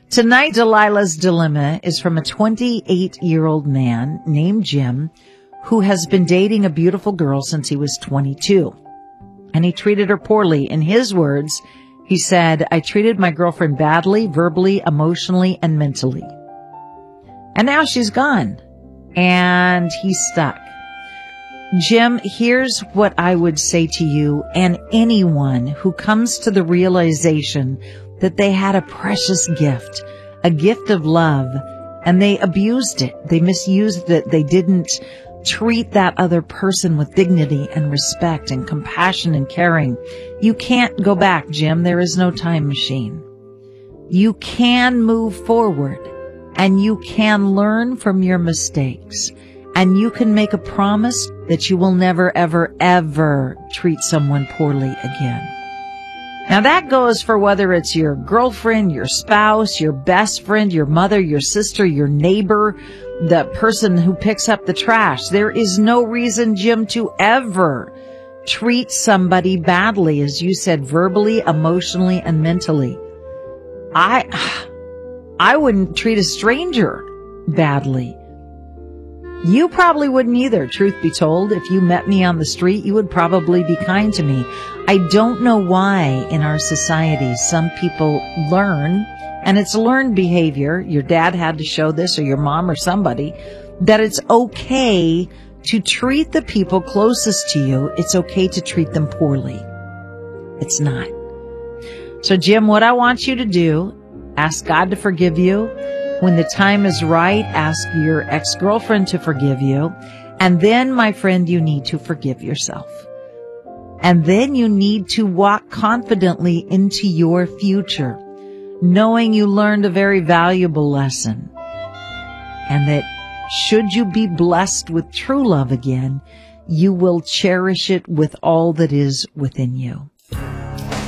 Tonight, Delilah's dilemma is from a 28-year-old man named Jim who has been dating a beautiful girl since he was 22. And he treated her poorly. In his words, he said, "I treated my girlfriend badly, verbally, emotionally, and mentally. And now she's gone." And he's stuck. Jim, here's what I would say to you and anyone who comes to the realization that they had a precious gift, a gift of love, and they abused it. They misused it. They didn't treat that other person with dignity and respect and compassion and caring. You can't go back, Jim. There is no time machine. You can move forward, and you can learn from your mistakes, and you can make a promise that you will never, ever, ever treat someone poorly again. Now that goes for whether it's your girlfriend, your spouse, your best friend, your mother, your sister, your neighbor, the person who picks up the trash. There is no reason, Jim, to ever treat somebody badly, as you said, verbally, emotionally, and mentally. I wouldn't treat a stranger badly. You probably wouldn't either, truth be told. If you met me on the street, you would probably be kind to me. I don't know why in our society some people learn, and it's learned behavior, your dad had to show this or your mom or somebody, that it's okay to treat the people closest to you. It's okay to treat them poorly. It's not. So Jim, what I want you to do, ask God to forgive you. When the time is right, ask your ex-girlfriend to forgive you. And then, my friend, you need to forgive yourself. And then you need to walk confidently into your future, knowing you learned a very valuable lesson. And that should you be blessed with true love again, you will cherish it with all that is within you.